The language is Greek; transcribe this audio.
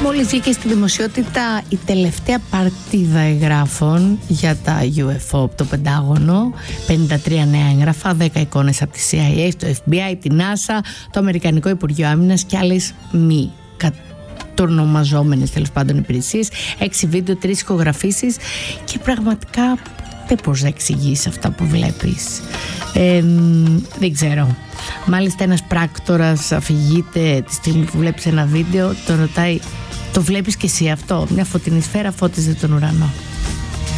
Μόλις βγήκε στη δημοσιότητα η τελευταία παρτίδα εγγράφων για τα UFO από το Πεντάγωνο, 53 νέα έγγραφα, 10 εικόνες από τη CIA, το FBI, την NASA, το Αμερικανικό Υπουργείο Άμυνας και άλλες μη κατονομαζόμενες τέλος πάντων υπηρεσίες, 6 βίντεο, 3 ηχογραφήσεις και πραγματικά δεν μπορείς να εξηγήσεις αυτά που βλέπεις. Δεν ξέρω. Μάλιστα ένας πράκτορας αφηγείται τη στιγμή που βλέπεις ένα βίντεο, τον ρωτάει, το βλέπεις και εσύ αυτό? Μια φωτεινή σφαίρα φώτιζε τον ουρανό.